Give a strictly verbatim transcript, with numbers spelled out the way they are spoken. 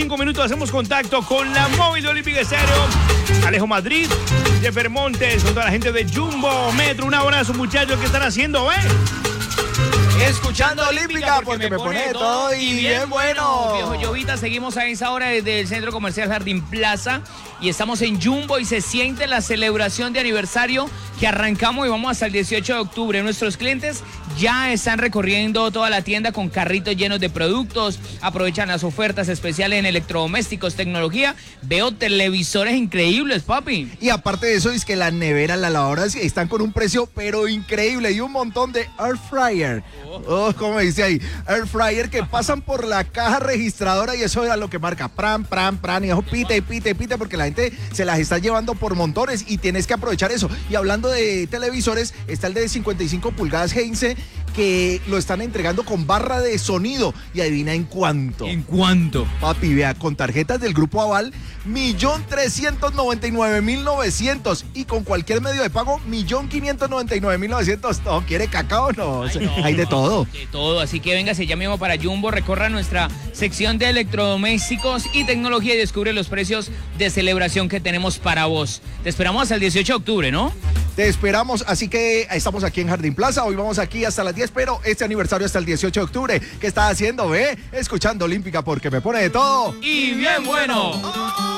Cinco minutos hacemos contacto con la móvil de Olímpica Estéreo. Alejo Madrid, Jeffer Montes, con toda la gente de Jumbo, Metro. Un abrazo, muchachos, ¿qué están haciendo, eh? Escuchando Olímpica porque, porque me pone, pone todo y bien bueno. Viejo Llovita, seguimos a esa hora desde el Centro Comercial Jardín Plaza y estamos en Jumbo y se siente la celebración de aniversario que arrancamos y vamos hasta el dieciocho de octubre. Nuestros clientes ya están recorriendo toda la tienda con carritos llenos de productos, aprovechan las ofertas especiales en electrodomésticos, tecnología. Veo televisores increíbles, papi. Y aparte de eso, es que las neveras, las lavadoras están con un precio pero increíble y un montón de air fryer. Oh, como dice ahí, air fryer que pasan por la caja registradora y eso era lo que marca pran, pran, pran, y eso pite, pite, pite, porque la gente se las está llevando por montones y tienes que aprovechar eso. Y hablando de televisores, está el de cincuenta y cinco pulgadas Heinze que lo están entregando con barra de sonido y adivina en cuánto. ¿En cuánto? Papi, vea, con tarjetas del Grupo Aval, millón trescientos noventa y nueve mil novecientos y con cualquier medio de pago, millón quinientos noventa y nueve mil novecientos. ¿No quiere cacao? No, Ay, no hay de no, todo. De todo, así que véngase ya mismo para Jumbo, recorra nuestra sección de electrodomésticos y tecnología y descubre los precios de celebración que tenemos para vos. Te esperamos hasta el dieciocho de octubre, ¿no? Te esperamos, así que estamos aquí en Jardín Plaza, hoy vamos aquí hasta las diez, pero este aniversario hasta el dieciocho de octubre. ¿Qué estás haciendo, ve? Escuchando Olímpica porque me pone de todo. Y bien bueno.